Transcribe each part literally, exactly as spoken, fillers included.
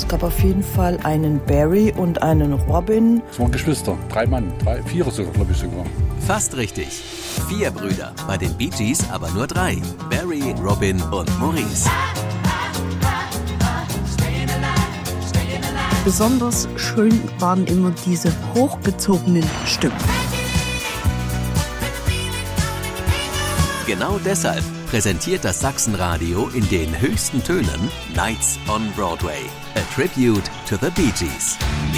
Es gab auf jeden Fall einen Barry und einen Robin. Es waren Geschwister, drei Mann, drei, vier sogar, glaube ich sogar. Fast richtig. Vier Brüder, bei den Bee Gees aber nur drei. Barry, Robin und Maurice. Besonders schön waren immer diese hochgezogenen Stimmen. Genau deshalb präsentiert das Sachsenradio in den höchsten Tönen Nights on Broadway, a tribute to the Bee Gees.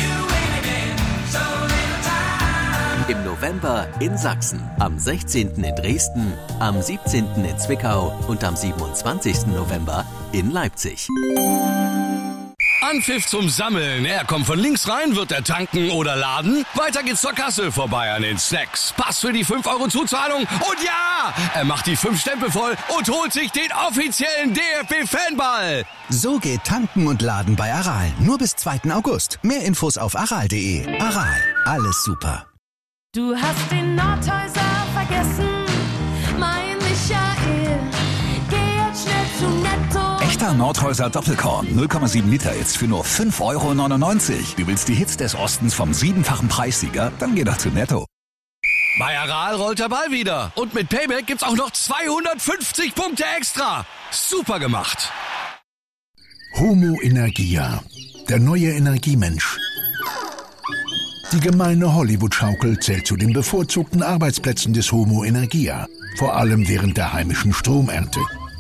Im November in Sachsen, am sechzehnten in Dresden, am siebzehnten in Zwickau und am siebenundzwanzigsten November in Leipzig. Anpfiff zum Sammeln. Er kommt von links rein, wird er tanken oder laden. Weiter geht's zur Kasse, vorbei an den Snacks. Pass für die fünf Euro Zuzahlung. Und ja, er macht die fünf Stempel voll und holt sich den offiziellen D F B-Fanball. So geht Tanken und Laden bei Aral. Nur bis zweiten August. Mehr Infos auf aral punkt de. Aral, alles super. Du hast den Nordhäuser vergessen, mein Michael. Geh jetzt schnell zu Netto. Echter Nordhäuser Doppelkorn, null Komma sieben Liter jetzt für nur fünf Euro neunundneunzig. Du willst die Hits des Ostens vom siebenfachen Preissieger? Dann geh doch zu Netto. Bei Aral rollt der Ball wieder. Und mit Payback gibt's auch noch zweihundertfünfzig Punkte extra. Super gemacht. Homo Energia, der neue Energiemensch. Die gemeine Hollywood-Schaukel zählt zu den bevorzugten Arbeitsplätzen des Homo Energia, vor allem während der heimischen Stromernte.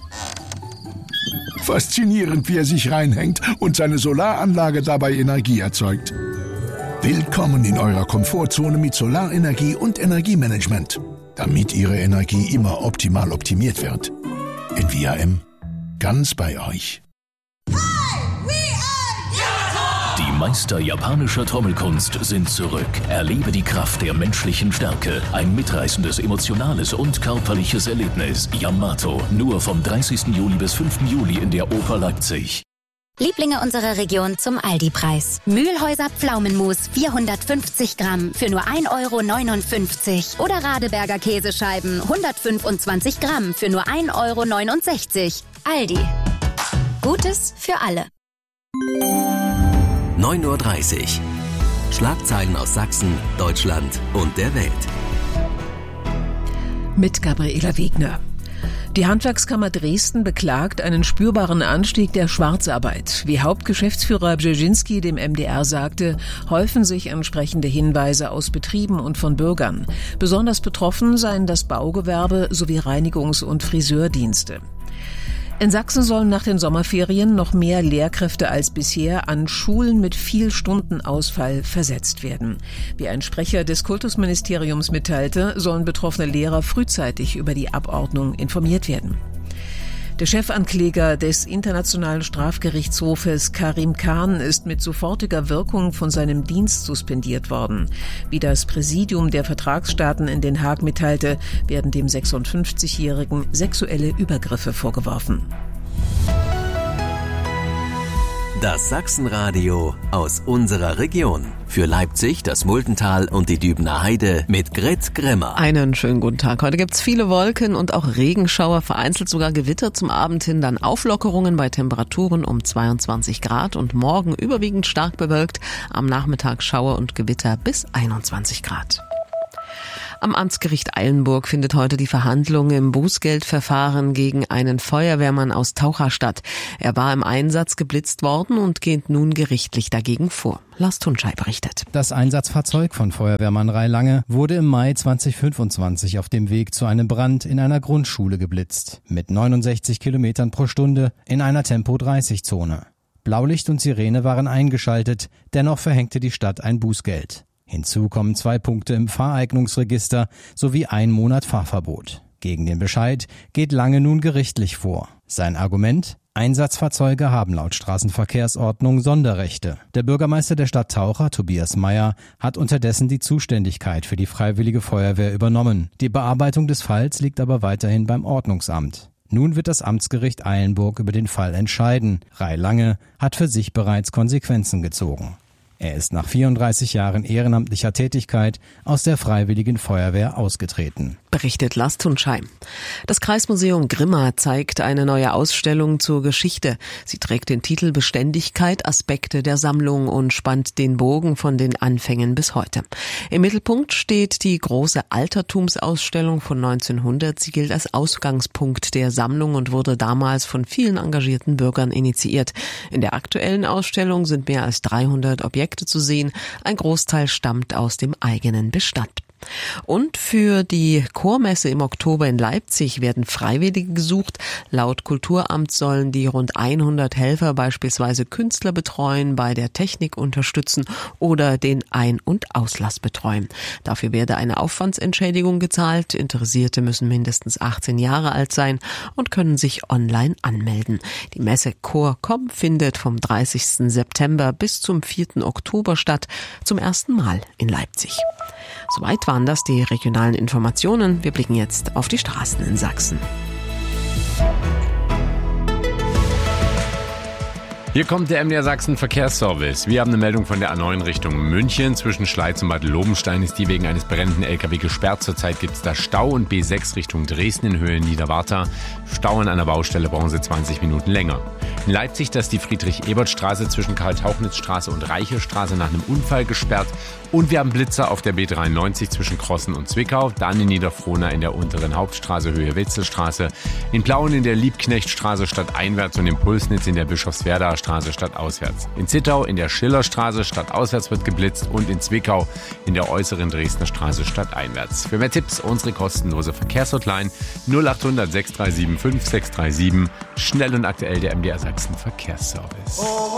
Faszinierend, wie er sich reinhängt und seine Solaranlage dabei Energie erzeugt. Willkommen in eurer Komfortzone mit Solarenergie und Energiemanagement, damit Ihre Energie immer optimal optimiert wird. In V R M, ganz bei euch. Die Meister japanischer Trommelkunst sind zurück. Erlebe die Kraft der menschlichen Stärke. Ein mitreißendes, emotionales und körperliches Erlebnis. Yamato, nur vom dreißigsten Juli bis fünften Juli in der Oper Leipzig. Lieblinge unserer Region zum Aldi-Preis. Mühlhäuser Pflaumenmus vierhundertfünfzig Gramm für nur ein Euro neunundfünfzig. Oder Radeberger Käsescheiben hundertfünfundzwanzig Gramm für nur ein Euro neunundsechzig. Aldi. Gutes für alle. neun Uhr dreißig. Schlagzeilen aus Sachsen, Deutschland und der Welt. Mit Gabriela Wegner. Die Handwerkskammer Dresden beklagt einen spürbaren Anstieg der Schwarzarbeit. Wie Hauptgeschäftsführer Brzezinski dem M D R sagte, häufen sich entsprechende Hinweise aus Betrieben und von Bürgern. Besonders betroffen seien das Baugewerbe sowie Reinigungs- und Friseurdienste. In Sachsen sollen nach den Sommerferien noch mehr Lehrkräfte als bisher an Schulen mit viel Stundenausfall versetzt werden. Wie ein Sprecher des Kultusministeriums mitteilte, sollen betroffene Lehrer frühzeitig über die Abordnung informiert werden. Der Chefankläger des Internationalen Strafgerichtshofes Karim Khan ist mit sofortiger Wirkung von seinem Dienst suspendiert worden. Wie das Präsidium der Vertragsstaaten in Den Haag mitteilte, werden dem sechsundfünfzigjährigen sexuelle Übergriffe vorgeworfen. Das Sachsenradio aus unserer Region. Für Leipzig, das Multental und die Dübener Heide mit Grit Grimmer. Einen schönen guten Tag. Heute gibt's viele Wolken und auch Regenschauer, vereinzelt sogar Gewitter zum Abend hin, dann Auflockerungen bei Temperaturen um zweiundzwanzig Grad und morgen überwiegend stark bewölkt, am Nachmittag Schauer und Gewitter bis einundzwanzig Grad. Am Amtsgericht Eilenburg findet heute die Verhandlung im Bußgeldverfahren gegen einen Feuerwehrmann aus Taucherstadt. Er war im Einsatz geblitzt worden und geht nun gerichtlich dagegen vor. Lars Tunschei berichtet. Das Einsatzfahrzeug von Feuerwehrmann Ray Lange wurde im Mai zweitausendfünfundzwanzig auf dem Weg zu einem Brand in einer Grundschule geblitzt. Mit neunundsechzig Kilometern pro Stunde in einer Tempo dreißig Zone. Blaulicht und Sirene waren eingeschaltet, dennoch verhängte die Stadt ein Bußgeld. Hinzu kommen zwei Punkte im Fahreignungsregister sowie ein Monat Fahrverbot. Gegen den Bescheid geht Lange nun gerichtlich vor. Sein Argument? Einsatzfahrzeuge haben laut Straßenverkehrsordnung Sonderrechte. Der Bürgermeister der Stadt Taucher, Tobias Meyer, hat unterdessen die Zuständigkeit für die Freiwillige Feuerwehr übernommen. Die Bearbeitung des Falls liegt aber weiterhin beim Ordnungsamt. Nun wird das Amtsgericht Eilenburg über den Fall entscheiden. Ray Lange hat für sich bereits Konsequenzen gezogen. Er ist nach vierunddreißig Jahren ehrenamtlicher Tätigkeit aus der Freiwilligen Feuerwehr ausgetreten. Berichtet Lars Tunscheim. Das Kreismuseum Grimma zeigt eine neue Ausstellung zur Geschichte. Sie trägt den Titel Beständigkeit, Aspekte der Sammlung und spannt den Bogen von den Anfängen bis heute. Im Mittelpunkt steht die große Altertumsausstellung von neunzehnhundert. Sie gilt als Ausgangspunkt der Sammlung und wurde damals von vielen engagierten Bürgern initiiert. In der aktuellen Ausstellung sind mehr als dreihundert Objekte zu sehen. Ein Großteil stammt aus dem eigenen Bestand. Und für die Chormesse im Oktober in Leipzig werden Freiwillige gesucht. Laut Kulturamt sollen die rund hundert Helfer beispielsweise Künstler betreuen, bei der Technik unterstützen oder den Ein- und Auslass betreuen. Dafür werde eine Aufwandsentschädigung gezahlt. Interessierte müssen mindestens achtzehn Jahre alt sein und können sich online anmelden. Die Messe Chor Komm findet vom dreißigsten September bis zum vierten Oktober statt, zum ersten Mal in Leipzig. Soweit waren das die regionalen Informationen. Wir blicken jetzt auf die Straßen in Sachsen. Hier kommt der M D R Sachsen Verkehrsservice. Wir haben eine Meldung von der A neun Richtung München. Zwischen Schleiz und Bad Lobenstein ist die wegen eines brennenden L K W gesperrt. Zurzeit gibt es da Stau und B sechs Richtung Dresden in Höhe Niederwarta. Stau an einer Baustelle, brauchen Sie zwanzig Minuten länger. In Leipzig, das ist die Friedrich-Ebert-Straße zwischen Karl-Tauchnitz-Straße und Reiche-Straße nach einem Unfall gesperrt. Und wir haben Blitzer auf der B dreiundneunzig zwischen Krossen und Zwickau. Dann in Niederfrohna in der unteren Hauptstraße Höhe Wetzelstraße. In Plauen in der Liebknechtstraße stadteinwärts und in Pulsnitz in der Bischofswerdaer Straße stadtauswärts. In Zittau in der Schillerstraße stadtauswärts wird geblitzt und in Zwickau in der äußeren Dresdner Straße stadteinwärts. Für mehr Tipps unsere kostenlose Verkehrshotline null achthundert sechs drei sieben fünf sechs drei sieben. Schnell und aktuell der M D R Sachsen Verkehrsservice.